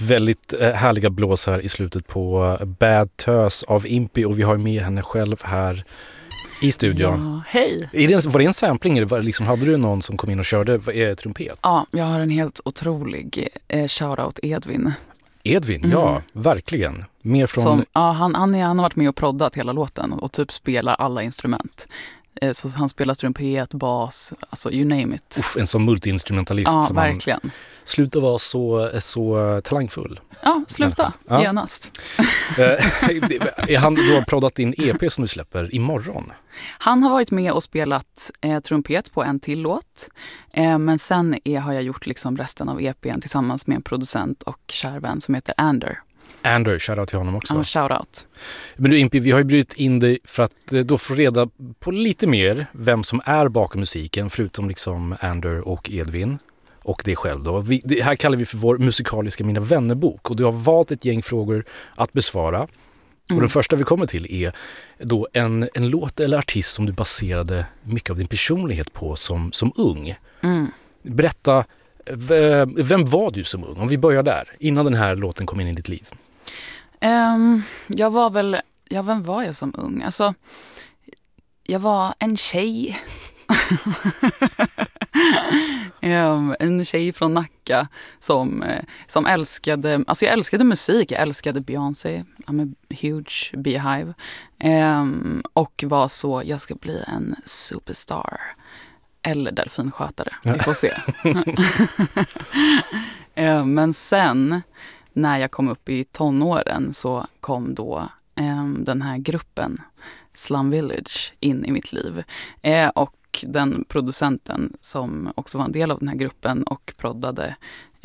väldigt härliga blås här i slutet på Bad Tös av Impi, och vi har med henne själv här i studion. Ja, hej! Var det en sampling eller liksom, hade du någon som kom in och körde trumpet? Ja, jag har en helt otrolig shoutout Edvin. Edvin, ja, verkligen. Mer från... Han har varit med och proddat hela låten och typ spelar alla instrument. Så han spelar trumpet, bas, alltså you name it. En sån multiinstrumentalist. Ja, som verkligen. Sluta vara så talangfull. Ja, sluta. Ja. Genast. Han då har proddat din EP som du släpper imorgon. Han har varit med och spelat trumpet på en till låt. Men sen har jag gjort liksom resten av EPn tillsammans med en producent och kär vän som heter Ander, shoutout till honom också. Ja, shoutout. Men du Impi, vi har ju brytt in dig för att då få reda på lite mer vem som är bakom musiken, förutom liksom Ander och Edvin och det själv då. Det här kallar vi för vår musikaliska Mina vännerbok, och du har valt ett gäng frågor att besvara. Och den första vi kommer till är då en låt eller artist som du baserade mycket av din personlighet på som ung. Berätta, vem var du som ung? Om vi börjar där, innan den här låten kom in i ditt liv. Vem var jag som ung? Alltså, jag var en tjej. En tjej från Nacka som älskade, alltså jag älskade musik, jag älskade Beyoncé, I'm a huge Beehive, och var så, jag ska bli en superstar eller delfinskötare, vi får se. Men sen när jag kom upp i tonåren så kom då den här gruppen Slum Village in i mitt liv, och den producenten som också var en del av den här gruppen och proddade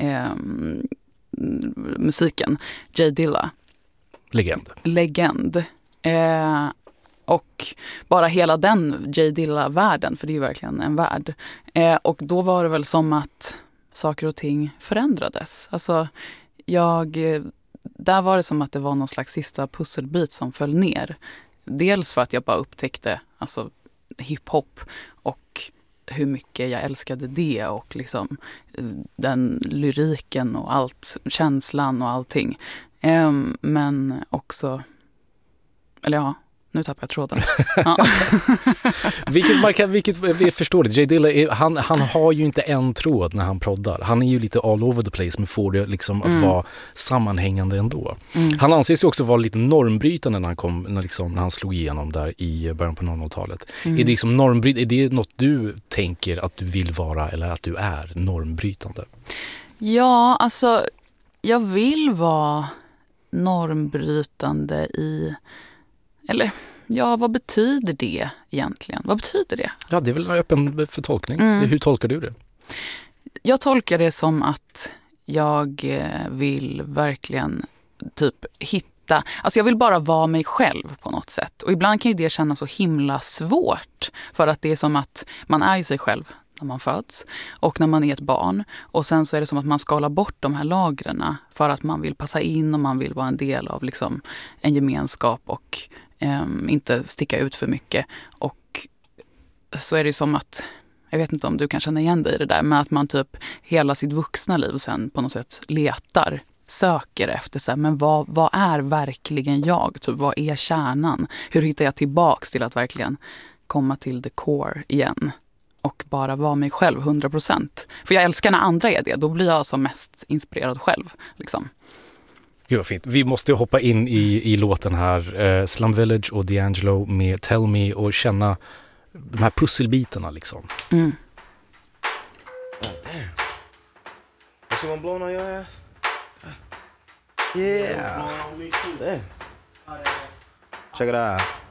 musiken, J Dilla. Legend. Och bara hela den J Dilla-världen, för det är ju verkligen en värld. Och då var det väl som att saker och ting förändrades. Alltså, där var det som att det var någon slags sista pusselbit som föll ner. Dels för att jag bara upptäckte alltså hiphop och hur mycket jag älskade det och liksom den lyriken och allt, känslan och allting. Men också, eller ja, nu tappar jag tråden. Ja. vilket vi förstår det. J Dilla, han har ju inte en tråd när han proddar. Han är ju lite all over the place, men får det liksom att vara sammanhängande ändå. Han anses ju också vara lite normbrytande när han slog igenom där i början på 00-talet. Är det liksom är det något du tänker att du vill vara, eller att du är normbrytande? Ja, alltså jag vill vara normbrytande eller, ja, vad betyder det egentligen? Vad betyder det? Ja, det är väl öppen för tolkning. Hur tolkar du det? Jag tolkar det som att jag vill verkligen typ hitta... Alltså jag vill bara vara mig själv på något sätt. Och ibland kan ju det kännas så himla svårt. För att det är som att man är ju sig själv när man föds och när man är ett barn. Och sen så är det som att man skalar bort de här lagren för att man vill passa in och man vill vara en del av liksom en gemenskap och inte sticka ut för mycket. Och så är det som att, jag vet inte om du kan känna igen dig i det där, men att man typ hela sitt vuxna liv sen på något sätt söker efter så här, men vad är verkligen jag? Typ, vad är kärnan? Hur hittar jag tillbaks till att verkligen komma till the core igen? Och bara vara mig själv 100%. För jag älskar när andra är det. Då blir jag som mest inspirerad själv. Liksom. Gud vad fint. Vi måste hoppa in i låten här. Slum Village och D'Angelo med Tell Me och känna de här pusselbitarna liksom. Oh, damn. Is someone blowing on your ass? Yeah. Damn. Check it out.